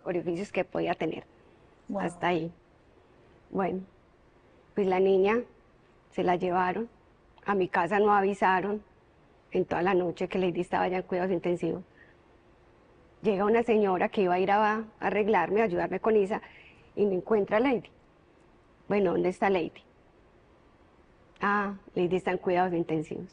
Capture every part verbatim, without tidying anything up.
orificios que podía tener. Wow. Hasta ahí. Bueno, pues la niña se la llevaron, a mi casa no avisaron, en toda la noche que Lady estaba ya en cuidados intensivos. Llega una señora que iba a ir a, a arreglarme, a ayudarme con Isa, y me encuentra a Lady. Bueno, ¿dónde está Lady? Ah, Lady está en cuidados intensivos.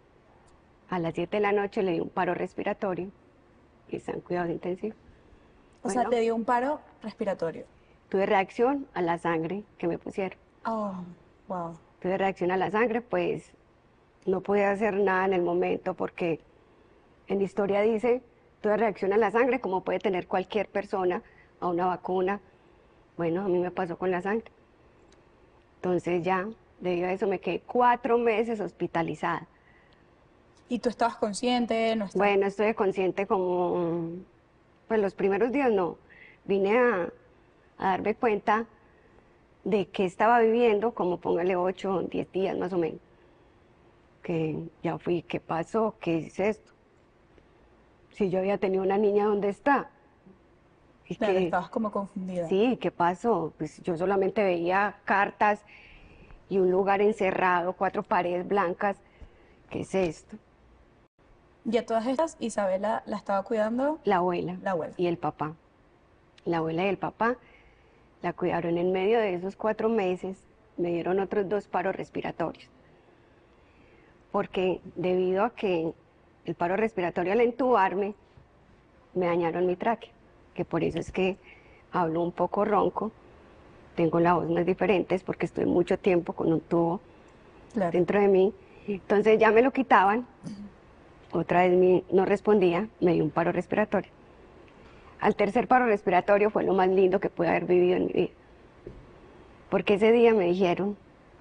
A las siete de la noche le dio un paro respiratorio y está en cuidados intensivos. O sea, Bueno, te dio un paro respiratorio. tuve reacción a la sangre que me pusieron. Oh, wow. Tuve reacción a la sangre, pues no podía hacer nada en el momento porque en la historia dice, tuve reacción a la sangre como puede tener cualquier persona a una vacuna. Bueno, a mí me pasó con la sangre. Entonces ya, debido a eso, me quedé cuatro meses hospitalizada. ¿Y tú estabas consciente? ¿No estabas? Bueno, estuve consciente como, pues los primeros días no. Vine a, a darme cuenta de que estaba viviendo, como póngale ocho o diez días más o menos. Que ya fui, ¿qué pasó? ¿Qué es esto? Si yo había tenido una niña, ¿dónde está? Y Claro, que, estabas como confundida. sí, ¿qué pasó? Pues yo solamente veía cartas y un lugar encerrado, cuatro paredes blancas. ¿Qué es esto? Y a todas estas, Isabela la estaba cuidando La abuela, la abuela. y el papá. La abuela y el papá la cuidaron. En medio de esos cuatro meses, me dieron otros dos paros respiratorios. Porque debido a que el paro respiratorio al entubarme, me dañaron mi tráquea, que por eso es que hablo un poco ronco, tengo la voz más diferente, es porque estuve mucho tiempo con un tubo Claro. dentro de mí. Entonces ya me lo quitaban, otra vez mi- no respondía, me dio un paro respiratorio. Al tercer paro respiratorio fue lo más lindo que pude haber vivido en mi vida. Porque ese día me dijeron,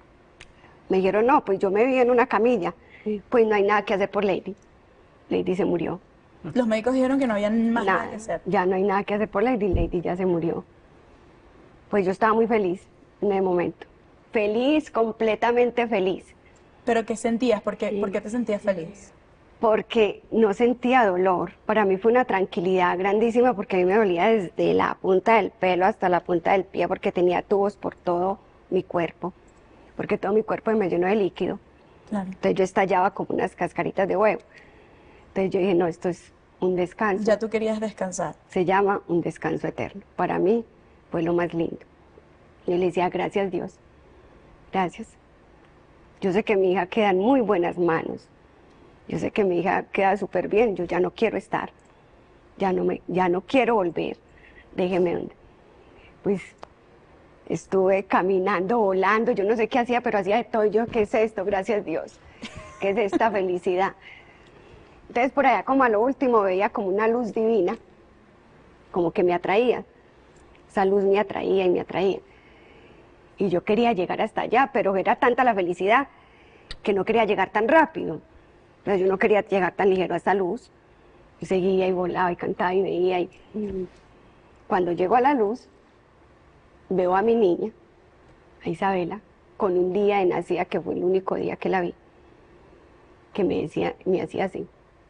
me dijeron, no, pues yo me vi en una camilla, pues no hay nada que hacer por Lady. Lady se murió. Los médicos dijeron que no había más nada, Nada, que hacer. ya no hay nada que hacer por Lady, Lady ya se murió. Pues yo estaba muy feliz en el momento. Feliz, completamente feliz. ¿Pero qué sentías? ¿Por qué, Sí. ¿por qué te sentías feliz? Porque no sentía dolor. Para mí fue una tranquilidad grandísima porque a mí me dolía desde la punta del pelo hasta la punta del pie porque tenía tubos por todo mi cuerpo, porque todo mi cuerpo me llenó de líquido. Claro. Entonces yo estallaba como unas cascaritas de huevo. Entonces yo dije, no, esto es un descanso. Ya tú querías descansar. Se llama un descanso eterno. Para mí fue lo más lindo. Yo le decía, gracias Dios, gracias. Yo sé que mi hija queda en muy buenas manos. Yo sé que mi hija queda súper bien. Yo ya no quiero estar. Ya no, me, ya no quiero volver. Déjeme donde. Pues estuve caminando, volando. Yo no sé qué hacía, pero hacía de todo. Yo, ¿qué es esto? Gracias Dios. ¿Qué es esta felicidad? Entonces por allá como a lo último veía como una luz divina, como que me atraía. Esa luz me atraía y me atraía. Y yo quería llegar hasta allá, pero era tanta la felicidad que no quería llegar tan rápido. Pero yo no quería llegar tan ligero a esa luz. Y seguía y volaba y cantaba y veía. Y... Cuando llego a la luz, veo a mi niña, a Isabela, con un día de nacida, que fue el único día que la vi, que me decía, me hacía así,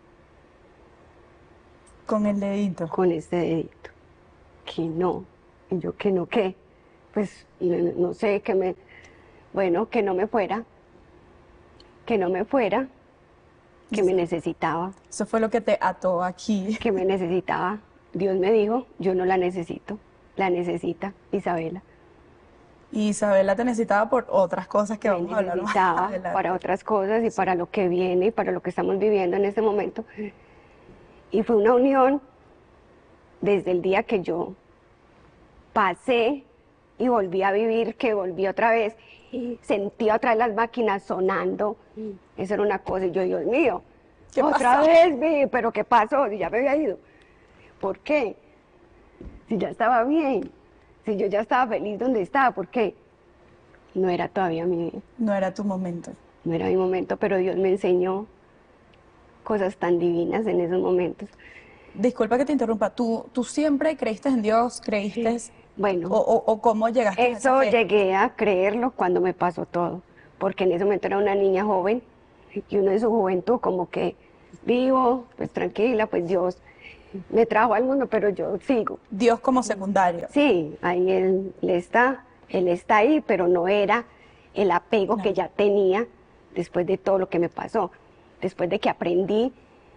Con el dedito. con este dedito. Que no. Y yo, que no, ¿qué? Pues no, no sé, que me... Bueno, que no me fuera. Que no me fuera. Que me necesitaba. Eso fue lo que te ató aquí. Que me necesitaba. Dios me dijo, yo no la necesito. La necesita Isabela. Y Isabela te necesitaba por otras cosas que Me vamos a hablar más necesitaba adelante. para otras cosas y para lo que viene y para lo que estamos viviendo en este momento. Y fue una unión desde el día que yo pasé y volví a vivir, que volví otra vez, y sentía otra vez las máquinas sonando. Eso era una cosa, y yo, Dios mío, ¿Qué otra pasó? vez vi, pero ¿qué pasó? Si ya me había ido. ¿Por qué? Si ya estaba bien, si yo ya estaba feliz donde estaba, ¿por qué? No era todavía mi vida, No era tu momento. no era mi momento, pero Dios me enseñó cosas tan divinas en esos momentos. Disculpa que te interrumpa. ¿Tú, tú siempre creíste en Dios? ¿Creíste? Bueno, O, o, o cómo llegaste a esa eso fe? llegué a creerlo cuando me pasó todo, porque en ese momento era una niña joven y uno en su juventud como que vivo, pues tranquila, pues Dios. me trajo al mundo, pero yo sigo. Dios como secundario. Sí, ahí él, él está, él está ahí, pero no era el apego Claro. que ya tenía después de todo lo que me pasó, después de que aprendí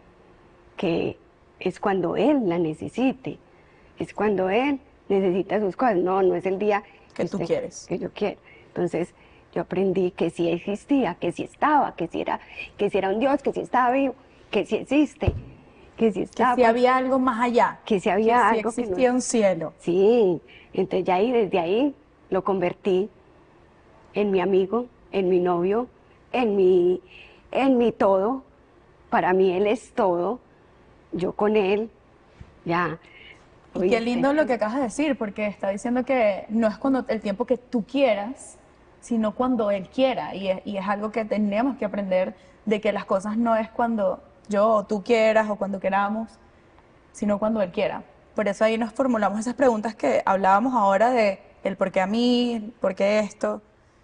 que es cuando él la necesite, es cuando él necesita sus cosas, no, no es el día Que tú usted- quieres. que yo quiero. Entonces yo aprendí que sí existía, que sí estaba, que sí era, que sí era un Dios, que sí estaba vivo, que sí existe, que sí Que estaba, si había algo más allá. que sí había Que sí algo que no. existía un cielo. Sí, entonces ya ahí, desde ahí lo convertí en mi amigo, en mi novio, en mi, en mi todo. Para mí él es todo. Yo con él, ya. Y qué ¿oíste? lindo lo que acabas de decir, porque está diciendo que no es cuando el tiempo que tú quieras, sino cuando Él quiera. Y es, y es algo que tenemos que aprender de que las cosas no es cuando yo o tú quieras o cuando queramos, sino cuando Él quiera. Por eso ahí nos formulamos esas preguntas que hablábamos ahora de el por qué a mí, el por qué esto.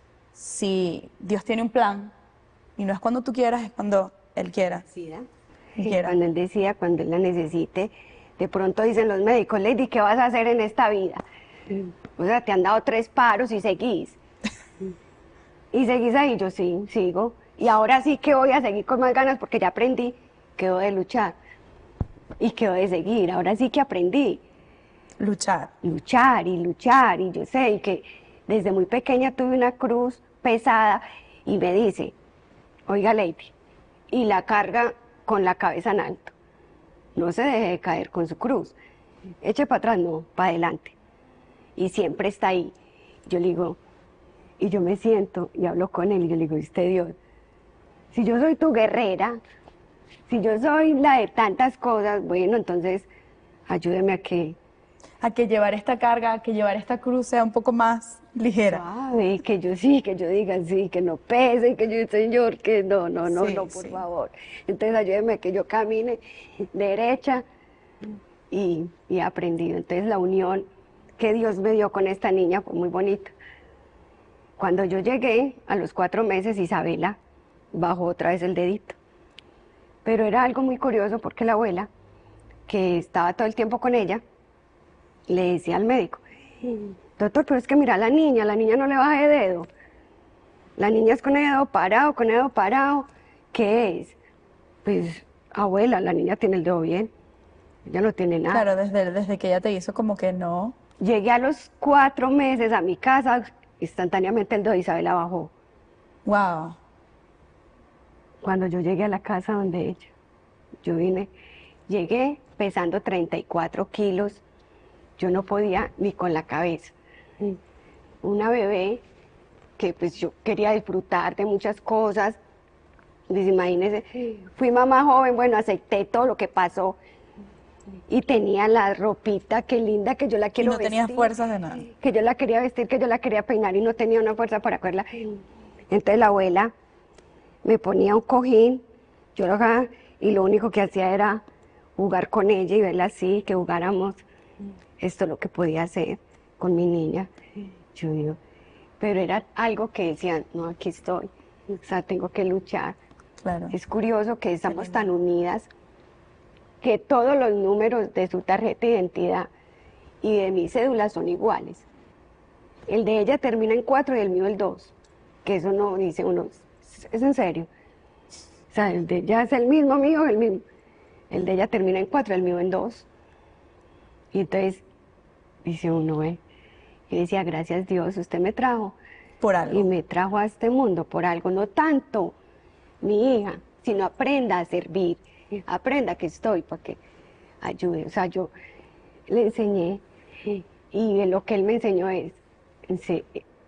Si Dios tiene un plan y no es cuando tú quieras, es cuando Él quiera. Sí, ¿da? Y Sí, quiera. cuando él decía, cuando él la necesite, de pronto dicen los médicos, Lady, ¿qué vas a hacer en esta vida? O sea, te han dado tres paros y seguís. Y seguís ahí, yo sí, sigo. Y ahora sí que voy a seguir con más ganas porque ya aprendí que debo de luchar. Y que debo de seguir, ahora sí que aprendí. Luchar. Luchar y luchar. Y yo sé y que desde muy pequeña tuve una cruz pesada y me dice, oiga Lady, y la carga con la cabeza en alto. No se deje de caer con su cruz. Eche para atrás, no, para adelante. Y siempre está ahí. Yo le digo, y yo me siento y hablo con él y yo le digo, ¿usted Dios? Si yo soy tu guerrera, si yo soy la de tantas cosas, bueno, entonces ayúdeme a que A que llevar esta carga, a que llevar esta cruz sea un poco más ligera. suave, que yo sí, que yo diga sí, que no pese, que yo, Señor, que no, no, no, Sí, no, por sí. favor. Entonces ayúdeme a que yo camine derecha y, y he aprendido. Entonces la unión que Dios me dio con esta niña fue muy bonita. Cuando yo llegué, a los cuatro meses, Isabela bajó otra vez el dedito. Pero era algo muy curioso porque la abuela, que estaba todo el tiempo con ella, le decía al médico, doctor, pero es que mira a la niña, la niña no le baja de dedo. La niña es con el dedo parado, con el dedo parado. ¿Qué es? Pues, abuela, la niña tiene el dedo bien. Ella no tiene nada. Claro, desde, desde que ella te hizo como que no. Llegué a los cuatro meses a mi casa, instantáneamente el dedo de Isabela bajó. Wow. Cuando yo llegué a la casa donde ella, yo vine, llegué pesando treinta y cuatro kilos, yo no podía ni con la cabeza. Una bebé que pues yo quería disfrutar de muchas cosas, pues imagínense, fui mamá joven, bueno, acepté todo lo que pasó y tenía la ropita, qué linda, que yo la Y quiero no tenías vestir, fuerzas de nada. que yo la quería vestir, que yo la quería peinar y no tenía una fuerza para cogerla. Entonces la abuela me ponía un cojín, yo lo agarraba y lo único que hacía era jugar con ella y verla así, que jugáramos. Esto es lo que podía hacer con mi niña. Yo digo, pero era algo que decían, no, aquí estoy, o sea, tengo que luchar. Claro. Es curioso que estamos tan unidas que todos los números de su tarjeta de identidad y de mi cédula son iguales. El de ella termina en cuatro y el mío el dos, que eso no dice uno, es en serio. O sea, el de ella es el mismo mío, el mismo. El de ella termina en cuatro, el mío en dos. Y entonces dice uno, ¿eh? Y decía, gracias Dios, usted me trajo. Por algo. Y me trajo a este mundo por algo, no tanto mi hija, sino aprenda a servir, aprenda que estoy para que ayude. O sea, yo le enseñé y lo que él me enseñó es, ense-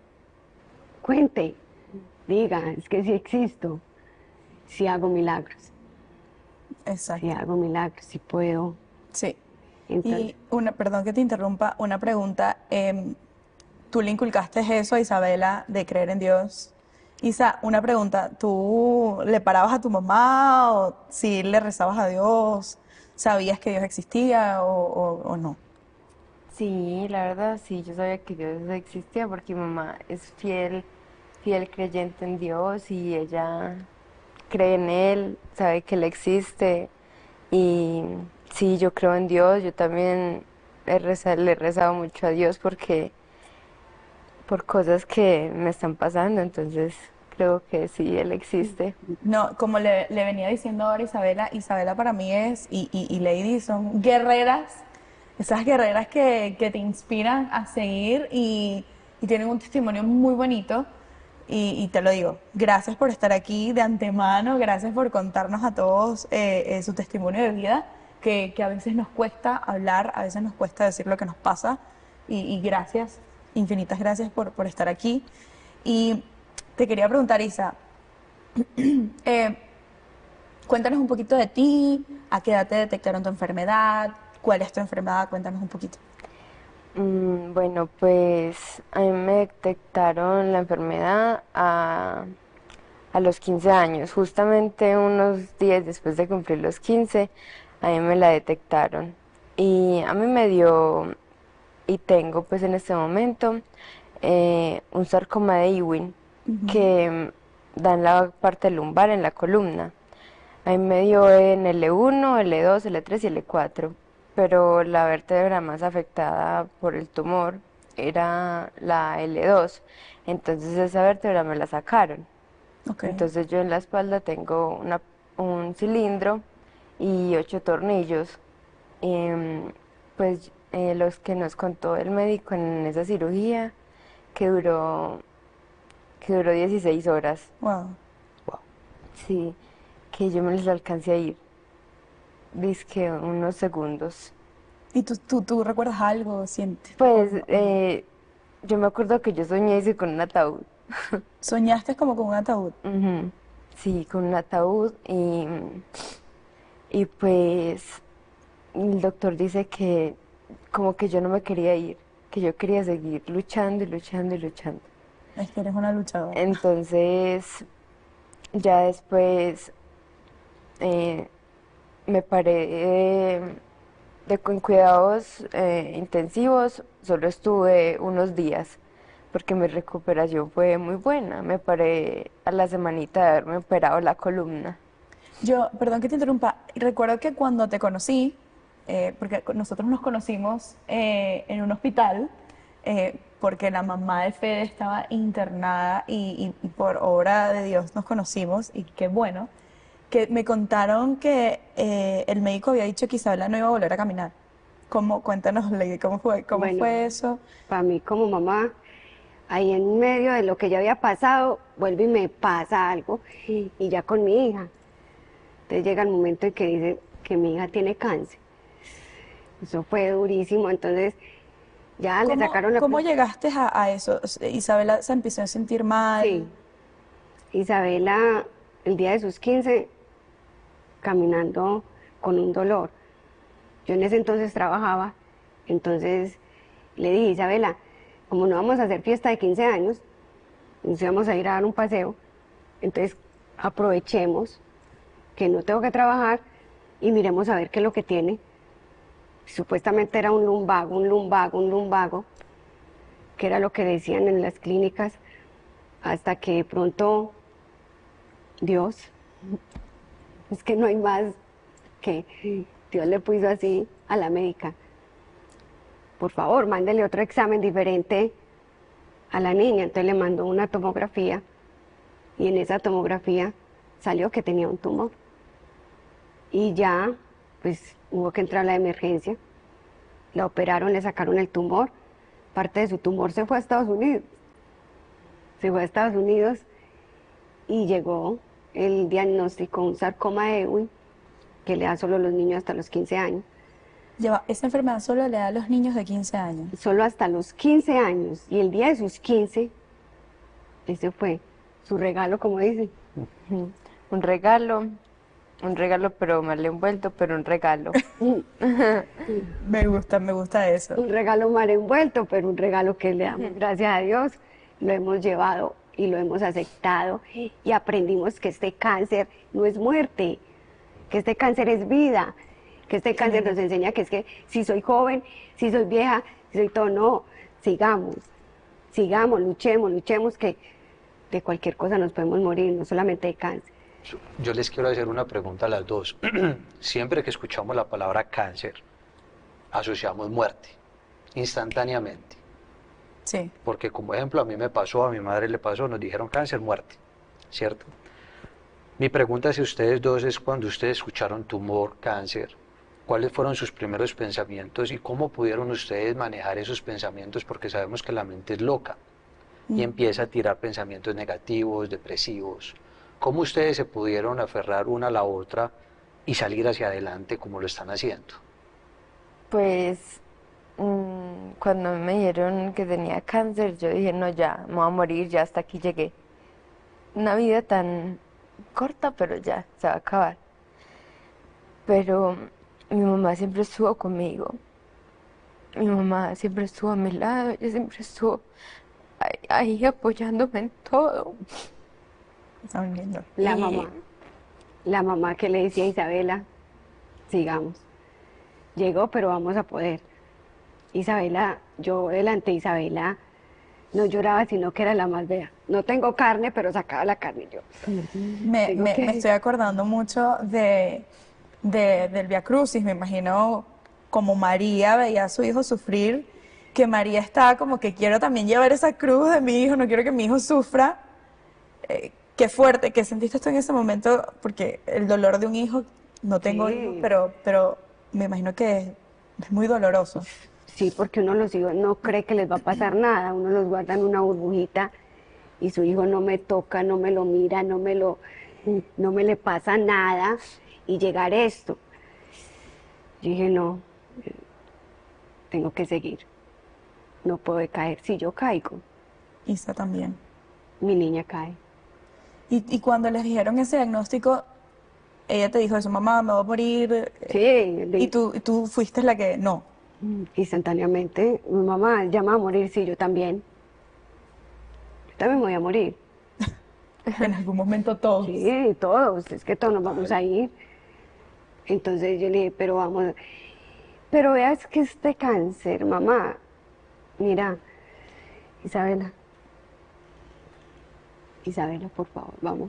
cuente, diga, es que si existo, si hago milagros, Exacto. si hago milagros, si puedo. Sí. Entonces, Y una, perdón que te interrumpa, una pregunta. em, tú le inculcaste eso a Isabela de creer en Dios. Isa, una pregunta. ¿Tú le parabas a tu mamá o si le rezabas a Dios? ¿Sabías que Dios existía o, o- o no? Sí, la verdad, sí, yo sabía que Dios existía porque mi mamá es fiel, fiel creyente en Dios y ella cree en Él, sabe que Él existe y sí, yo creo en Dios, yo también he reza- le he rezado mucho a Dios porque por cosas que me están pasando, entonces creo que sí, Él existe. No, como le, le venía diciendo ahora Isabela, Isabela para mí es, y, y, y Lady son guerreras, esas guerreras que, que te inspiran a seguir y, y tienen un testimonio muy bonito. Y, y te lo digo, gracias por estar aquí de antemano, gracias por contarnos a todos eh, eh, su testimonio de vida, que, que a veces nos cuesta hablar, a veces nos cuesta decir lo que nos pasa. Y, y gracias, infinitas gracias por, por estar aquí. Y te quería preguntar, Isa, eh, cuéntanos un poquito de ti, a qué edad te detectaron tu enfermedad, cuál es tu enfermedad, cuéntanos un poquito. Mm, bueno, pues a mí me detectaron la enfermedad a, a los quince años, justamente unos días después de cumplir los quince, a mí me la detectaron. Y a mí me dio, y tengo pues en este momento, eh, un sarcoma de Ewing que mm, da en la parte lumbar, en la columna. A mí me dio en L uno, L dos, L tres y L cuatro, pero la vértebra más afectada por el tumor era la L dos, entonces esa vértebra me la sacaron. Ok. Entonces yo en la espalda tengo una- un cilindro y ocho tornillos. Em, pues eh, los que nos contó el médico en esa cirugía, que duró, que duró dieciséis horas. Wow. Sí, que yo me les alcancé a ir, dizque unos segundos. ¿Y tú, tú, tú recuerdas algo, sientes? o Pues no- o no? eh, yo me acuerdo que yo soñé ese con un ataúd. Soñaste como con un ataúd. Ujú. Sí, con un ataúd y, y pues el doctor dice que como que yo no me quería ir, que yo quería seguir luchando y luchando y luchando. Es que eres una luchadora. Entonces ya después eh, me paré eh, de con cuidados eh, intensivos, solo estuve unos días porque mi recuperación fue muy buena. Me paré a la semanita de haberme operado la columna. Yo, perdón que te interrumpa, recuerdo que cuando te conocí, eh, porque nosotros nos conocimos eh, en un hospital, eh, porque la mamá de Fede estaba internada y, y- y por obra de Dios nos conocimos, y qué bueno, que me contaron que eh, el médico había dicho que Isabela no iba a volver a caminar. ¿Cómo? Cuéntanos, Lady, ¿cómo fue, cómo Bueno, fue eso? para mí como mamá, ahí en medio de lo que ya había pasado, vuelve y me pasa algo y ya con mi hija. Entonces llega el momento en que dice que mi hija tiene cáncer. Eso fue durísimo, entonces ya le ¿Cómo, sacaron la... cómo pla- llegaste a, a eso? O sea, Isabela se empezó a sentir mal. Sí, Isabela, el día de sus quince caminando con un dolor. Yo en ese entonces trabajaba, entonces le dije, Isabela, como no vamos a hacer fiesta de quince años, nos íbamos a ir a dar un paseo, entonces aprovechemos que no tengo que trabajar y miremos a ver qué es lo que tiene. Supuestamente era un lumbago, un lumbago, un lumbago, que era lo que decían en las clínicas, hasta que de pronto Dios, es que no hay más que Dios le puso así a la médica. Por favor, mándele otro examen diferente a la niña. Entonces le mandó una tomografía y en esa tomografía salió que tenía un tumor. Y ya, pues hubo que entrar a la emergencia. La operaron, le sacaron el tumor. Parte de su tumor se fue a Estados Unidos. Se fue a Estados Unidos y llegó el diagnóstico, un sarcoma de Ewing, que le da solo a los niños hasta los quince años. Lleva, esa enfermedad solo le da a los niños de quince años. Solo hasta los quince años. Y el día de sus quince, ese fue su regalo, como dicen. Ujú. Un regalo, un regalo pero mal envuelto, pero un regalo. Me gusta, me gusta eso. Un regalo mal envuelto, pero un regalo que le damos gracias a Dios. Lo hemos llevado y lo hemos aceptado y aprendimos que este cáncer no es muerte, que este cáncer es vida, que este cáncer nos enseña que es que si soy joven, si soy vieja, si soy todo, no, sigamos, sigamos, luchemos, luchemos, que de cualquier cosa nos podemos morir, no solamente de cáncer. Yo les quiero hacer una pregunta a las dos. Siempre que escuchamos la palabra cáncer, asociamos muerte, instantáneamente. Sí. Porque como ejemplo a mí me pasó, a mi madre le pasó, nos dijeron cáncer, muerte, ¿cierto? Mi pregunta hacia ustedes dos es cuando ustedes escucharon tumor, cáncer, ¿cuáles fueron sus primeros pensamientos y cómo pudieron ustedes manejar esos pensamientos? Porque sabemos que la mente es loca y empieza a tirar pensamientos negativos, depresivos. ¿Cómo ustedes se pudieron aferrar una a la otra y salir hacia adelante como lo están haciendo? Pues mm, cuando me dijeron que tenía cáncer, yo dije, no, ya, me voy a morir, ya hasta aquí llegué. Una vida tan corta, pero ya, se va a acabar. Pero mi mamá siempre estuvo conmigo. Mi mamá siempre estuvo a mi lado, ella siempre estuvo ahí, ahí apoyándome en todo. Ay, lindo. La Y- mamá, la mamá que le decía a Isabela, sigamos. Llegó, pero vamos a poder. Isabela, yo delante de Isabela no lloraba, sino que era la más bella. No tengo carne, pero sacaba la carne yo. Me, Digo me- que- me estoy acordando mucho de, de- del Vía Crucis, me imagino como María veía a su hijo sufrir, que María estaba como que quiero también llevar esa cruz de mi hijo, no quiero que mi hijo sufra. Eh, qué fuerte, ¿qué sentiste tú en ese momento? Porque el dolor de un hijo, no tengo Sí. hijos, pero, pero me imagino que es, es muy doloroso. Sí, porque uno los hijos no cree que les va a pasar nada, uno los guarda en una burbujita y su hijo no me toca, no me lo mira, no me lo, no me le pasa nada y llegar esto. Yo dije, no, eh, tengo que seguir, no puedo caer. Si yo caigo, Isa también. mi niña cae. Y, y cuando les dijeron ese diagnóstico, ella te dijo eso, mamá, me voy a morir. eh, Sí, de- Y tú, y tú fuiste la que, no. instantáneamente, mi mamá llama a morir, sí, yo también. Yo también me voy a morir. En algún momento todos. Sí, todos, es que todos nos vamos a ir. Entonces yo le dije, pero vamos, pero veas que este cáncer, mamá, mira, Isabela, Isabela, por favor, vamos.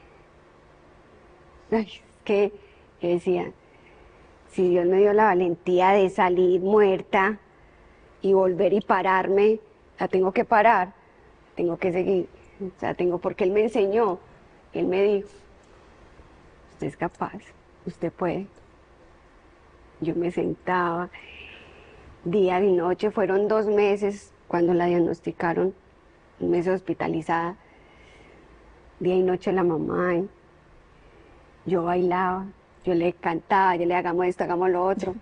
Ay, es que yo decía, si Dios me dio la valentía de salir muerta y volver y pararme, la tengo que parar, tengo que seguir, o sea, tengo, porque Él me enseñó, Él me dijo, usted es capaz, usted puede. Yo me sentaba, día y noche, fueron dos meses cuando la diagnosticaron, un mes hospitalizada, día y noche la mamá, y yo bailaba, yo le cantaba, yo le hagamos esto, hagamos lo otro.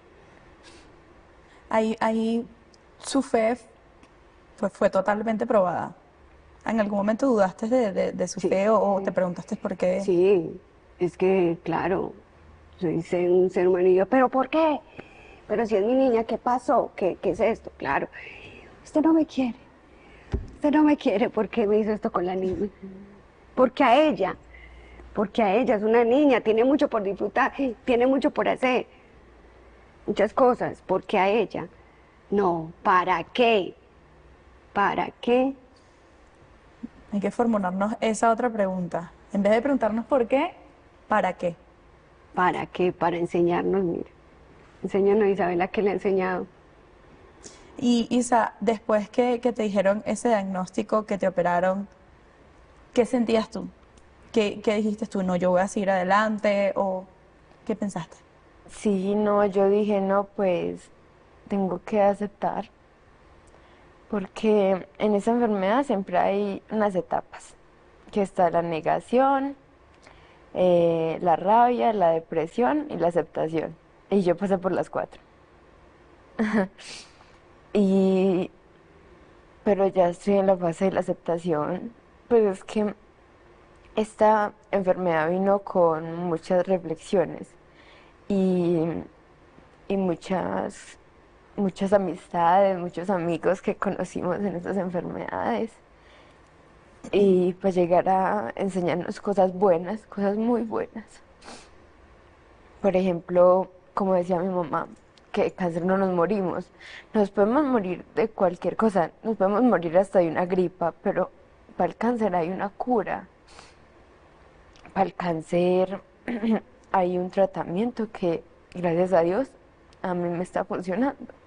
Ahí, ahí su fe fue, fue totalmente probada. ¿En algún momento dudaste de, de- de su Sí. fe o, o te preguntaste por qué? Sí, es que, claro, soy ser- un ser humano y yo, ¿pero por qué? Pero si es mi niña, ¿qué pasó? ¿Qué, qué es esto? Claro, usted no me quiere, usted no me quiere, ¿por qué me hizo esto con la niña? Porque a ella, porque a ella es una niña, tiene mucho por disfrutar, tiene mucho por hacer, muchas cosas, porque a ella. No, ¿para qué? ¿Para qué? Hay que formularnos esa otra pregunta. En vez de preguntarnos por qué, ¿para qué? ¿Para qué? Para enseñarnos, mira. Enséñanos, Isabela, ¿qué le ha enseñado? Y Isa, después que, que te dijeron ese diagnóstico, que te operaron, ¿qué sentías tú? ¿Qué, qué dijiste tú? No, yo voy a seguir adelante, o ¿qué pensaste? Sí, no, yo dije, no, pues tengo que aceptar, porque en esa enfermedad siempre hay unas etapas, que está la negación, eh, la rabia, la depresión y la aceptación. Y yo pasé por las cuatro. Y, pero ya estoy en la fase de la aceptación, pues es que esta enfermedad vino con muchas reflexiones y, y muchas, muchas amistades, muchos amigos que conocimos en estas enfermedades. Y pues llegar a enseñarnos cosas buenas, cosas muy buenas. Por ejemplo, como decía mi mamá, que de cáncer no nos morimos. Nos podemos morir de cualquier cosa, nos podemos morir hasta de una gripa, pero para el cáncer hay una cura. para el cáncer hay un tratamiento que, gracias a Dios, a mí me está funcionando.